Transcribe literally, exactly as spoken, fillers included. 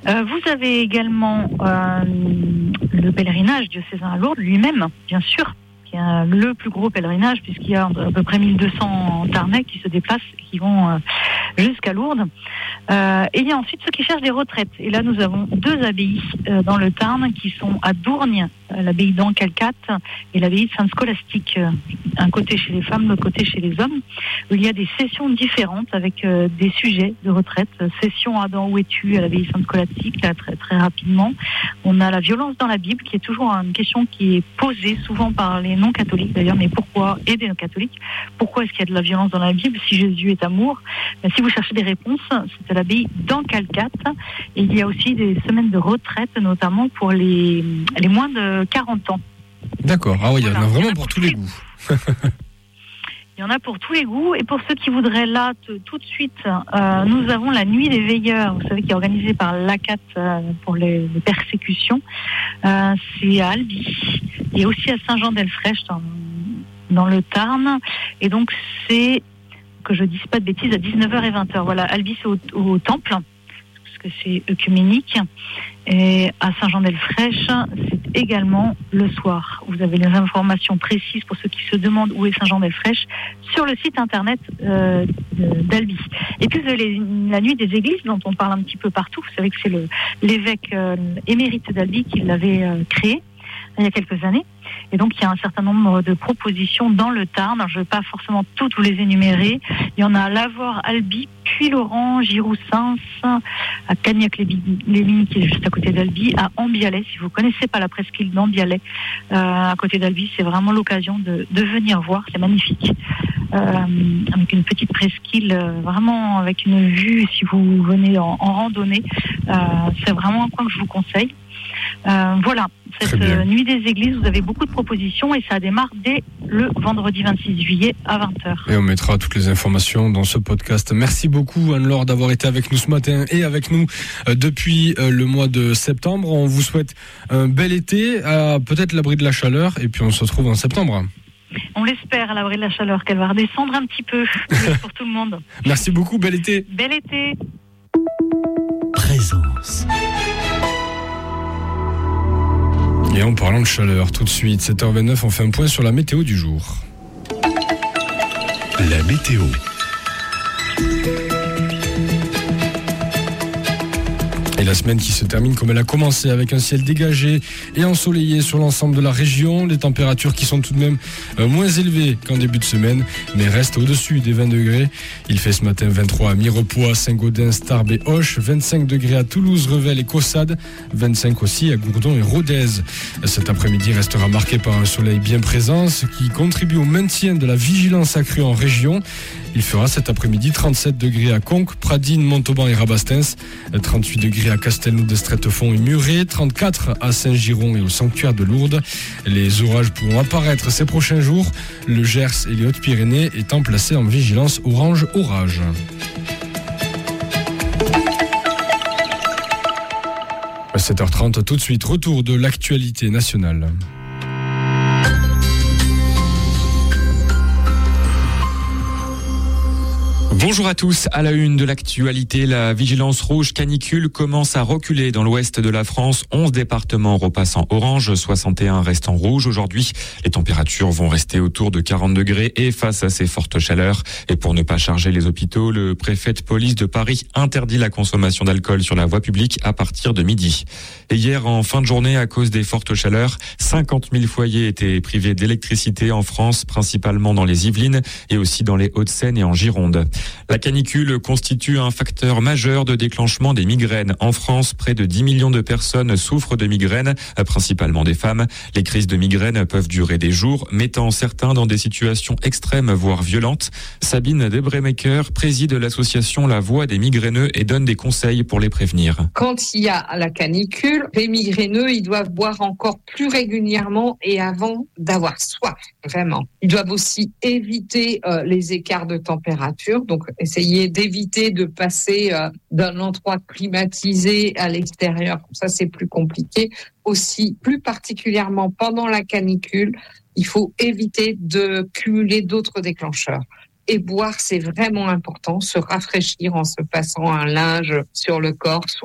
Euh, vous avez également euh, le pèlerinage diocésain à Lourdes lui-même, bien sûr, qui est le plus gros pèlerinage puisqu'il y a à peu près mille deux cents Tarnais qui se déplacent et qui vont euh, jusqu'à Lourdes. Euh, et il y a ensuite ceux qui cherchent des retraites. Et là, nous avons deux abbayes euh, dans le Tarn qui sont à Dourgne, euh, l'abbaye d'Ancalcat et l'abbaye de Sainte-Scolastique. Euh, un côté chez les femmes, l'autre côté chez les hommes, où il y a des sessions différentes avec euh, des sujets de retraite. Session Adam, où es-tu à l'abbaye Sainte-Scolastique, là, très, très rapidement. On a la violence dans la Bible, qui est toujours une question qui est posée souvent par les non-catholiques d'ailleurs, mais pourquoi, et des non-catholiques, pourquoi est-ce qu'il y a de la violence dans la Bible si Jésus est amour? Ben, si vous cherchez des réponses, c'est à l'abbaye d'Ancalcat. Et il y a aussi des semaines de retraite, notamment pour les, les moins de quarante ans. D'accord, ah oui, voilà. Il y en a vraiment pour tous les goûts. Il y en a pour tous les goûts. Et pour ceux qui voudraient là, t- tout de suite, euh, nous avons la Nuit des Veilleurs, vous savez, qui est organisée par l'A C A T euh, pour les, les persécutions. Euh, c'est à Albi et aussi à Saint-Jean-d'Elfrèche dans, dans le Tarn. Et donc, c'est, que je dise pas de bêtises, à dix-neuf heures et vingt heures. Voilà, Albi, c'est au, au Temple, parce que c'est œcuménique. Et à Saint-Jean-d'Elfrèche, c'est également le soir. Vous avez les informations précises pour ceux qui se demandent où est Saint-Jean-d'Elfrèche sur le site internet euh, d'Albi. Et puis vous avez les, la Nuit des Églises dont on parle un petit peu partout. Vous savez que c'est le, l'évêque euh, émérite d'Albi qui l'avait euh, créé il y a quelques années. Et donc, il y a un certain nombre de propositions dans le Tarn. Alors, je ne vais pas forcément toutes vous les énumérer. Il y en a à Lavore, Albi, Puy-Laurent, Giroux-Sens, à Cagnac-les-Mines, qui est juste à côté d'Albi, à Ambialet. Si vous ne connaissez pas la presqu'île d'Ambialet, euh, à côté d'Albi, c'est vraiment l'occasion de, de venir voir. C'est magnifique. Euh, avec une petite presqu'île, euh, vraiment avec une vue, si vous venez en, en randonnée. Euh, c'est vraiment un coin que je vous conseille. Euh, voilà, cette euh, Nuit des Églises, vous avez beaucoup de propositions et ça démarre dès le vendredi vingt-six juillet à vingt heures. Et on mettra toutes les informations dans ce podcast. Merci beaucoup Anne-Laure d'avoir été avec nous ce matin et avec nous euh, depuis euh, le mois de septembre. On vous souhaite un bel été, à peut-être l'abri de la chaleur, et puis on se retrouve en septembre. On l'espère à l'abri de la chaleur, qu'elle va redescendre un petit peu pour tout le monde. Merci beaucoup, bel été. Bel été. Présence. Et en parlant de chaleur, tout de suite, sept heures vingt-neuf, on fait un point sur la météo du jour. La météo. Et la semaine qui se termine comme elle a commencé, avec un ciel dégagé et ensoleillé sur l'ensemble de la région. Les températures qui sont tout de même euh, moins élevées qu'en début de semaine, mais restent au-dessus des vingt degrés. Il fait ce matin vingt-trois à Mirepoix, Saint-Gaudens, Tarbes et Auch, vingt-cinq degrés à Toulouse, Revel et Caussade, vingt-cinq aussi à Gourdon et Rodez. Cet après-midi restera marqué par un soleil bien présent, ce qui contribue au maintien de la vigilance accrue en région. Il fera cet après-midi trente-sept degrés à Conques, Pradines, Montauban et Rabastens, trente-huit degrés à Castelnau-d'Estrettefond et Muret, trente-quatre à Saint-Giron et au sanctuaire de Lourdes. Les orages pourront apparaître ces prochains jours, le Gers et les Hautes-Pyrénées étant placés en vigilance orange orage. À sept heures trente, tout de suite, retour de l'actualité nationale. Bonjour à tous. À la une de l'actualité, la vigilance rouge canicule commence à reculer dans l'ouest de la France. onze départements repassent en orange, soixante et un restent en rouge. Aujourd'hui, les températures vont rester autour de quarante degrés et face à ces fortes chaleurs. Et pour ne pas charger les hôpitaux, le préfet de police de Paris interdit la consommation d'alcool sur la voie publique à partir de midi. Et hier, en fin de journée, à cause des fortes chaleurs, cinquante mille foyers étaient privés d'électricité en France, principalement dans les Yvelines et aussi dans les Hauts-de-Seine et en Gironde. La canicule constitue un facteur majeur de déclenchement des migraines. En France, près de dix millions de personnes souffrent de migraines, principalement des femmes. Les crises de migraines peuvent durer des jours, mettant certains dans des situations extrêmes, voire violentes. Sabine Debremaker préside l'association La Voix des migraineux et donne des conseils pour les prévenir. Quand il y a la canicule, les migraineux, ils doivent boire encore plus régulièrement et avant d'avoir soif, vraiment. Ils doivent aussi éviter euh, les écarts de température. Donc, essayer d'éviter de passer euh, d'un endroit climatisé à l'extérieur. Ça, c'est plus compliqué. Aussi, plus particulièrement pendant la canicule, il faut éviter de cumuler d'autres déclencheurs. Et boire, c'est vraiment important. Se rafraîchir en se passant un linge sur le corps,